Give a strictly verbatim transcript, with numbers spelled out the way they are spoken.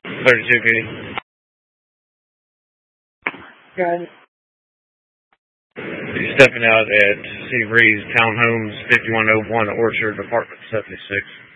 thirty-two P. Got it. You're stepping out at City Breeze Townhomes, fifty-one oh one Orchard, apartment seventy-six.